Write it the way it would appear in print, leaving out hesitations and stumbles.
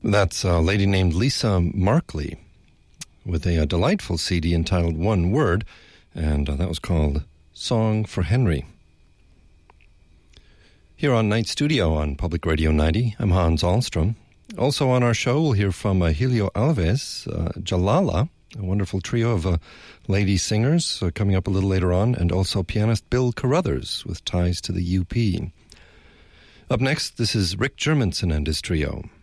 That's a lady named Lisa Markley with a delightful CD entitled One Word, and that was called Song for Henry. Here on Night Studio on Public Radio 90, I'm Hans Ahlstrom. Also on our show, we'll hear from Helio Alves, Jalala, a wonderful trio of lady singers coming up a little later on, and also pianist Bill Carruthers with ties to the UP. Up next, this is Rick Germanson and his trio.